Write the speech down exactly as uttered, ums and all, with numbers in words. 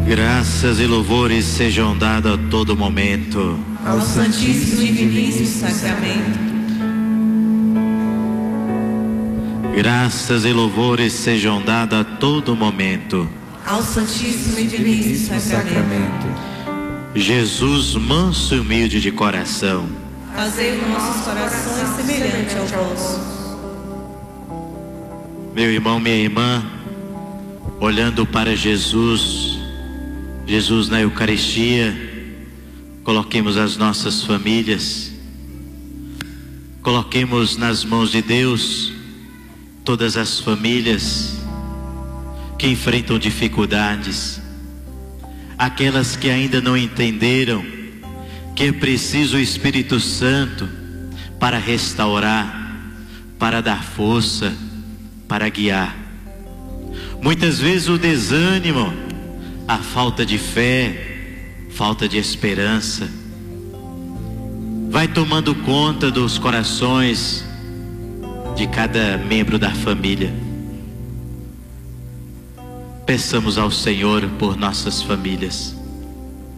Graças e louvores sejam dados a todo momento ao Santíssimo e Diviníssimo Sacramento. Graças e louvores sejam dados a todo momento ao Santíssimo e Diviníssimo Sacramento. Jesus, manso e humilde de coração, fazei nossos corações semelhantes ao vosso. Meu irmão, minha irmã, olhando para Jesus, Jesus na Eucaristia, coloquemos as nossas famílias, coloquemos nas mãos de Deus todas as famílias que enfrentam dificuldades, aquelas que ainda não entenderam que é preciso o Espírito Santo para restaurar, para dar força, para guiar. Muitas vezes o desânimo, a falta de fé, falta de esperança, vai tomando conta dos corações de cada membro da família. Peçamos ao Senhor por nossas famílias.